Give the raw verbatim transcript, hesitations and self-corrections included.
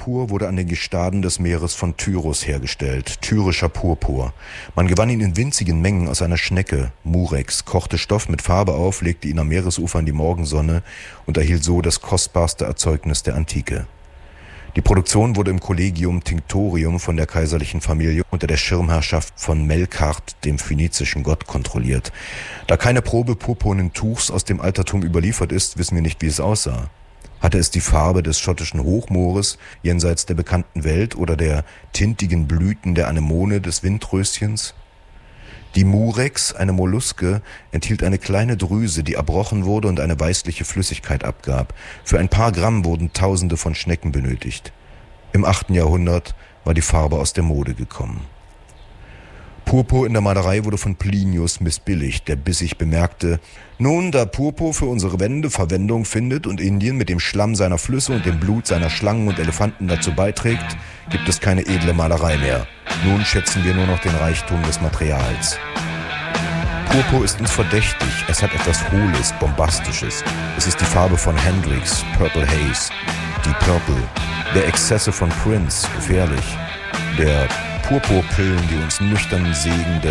Purpur wurde an den Gestaden des Meeres von Tyros hergestellt, tyrischer Purpur. Man gewann ihn in winzigen Mengen aus einer Schnecke, Murex, kochte Stoff mit Farbe auf, legte ihn am Meeresufer in die Morgensonne und erhielt so das kostbarste Erzeugnis der Antike. Die Produktion wurde im Collegium Tinctorium von der kaiserlichen Familie unter der Schirmherrschaft von Melkart, dem phönizischen Gott, kontrolliert. Da keine Probe purpurnen Tuchs aus dem Altertum überliefert ist, wissen wir nicht, wie es aussah. Hatte es die Farbe des schottischen Hochmoores jenseits der bekannten Welt oder der tintigen Blüten der Anemone des Windröschens? Die Murex, eine Molluske, enthielt eine kleine Drüse, die erbrochen wurde und eine weißliche Flüssigkeit abgab. Für ein paar Gramm wurden Tausende von Schnecken benötigt. Im achten Jahrhundert war die Farbe aus der Mode gekommen. Purpur in der Malerei wurde von Plinius missbilligt, der bissig bemerkte: Nun, da Purpur für unsere Wände Verwendung findet und Indien mit dem Schlamm seiner Flüsse und dem Blut seiner Schlangen und Elefanten dazu beiträgt, gibt es keine edle Malerei mehr. Nun schätzen wir nur noch den Reichtum des Materials. Purpur ist uns verdächtig, es hat etwas Hohles, Bombastisches. Es ist die Farbe von Hendrix, Purple Haze, die Purple, der Exzesse von Prince, gefährlich, der Purpurpillen, die uns nüchternen Segen der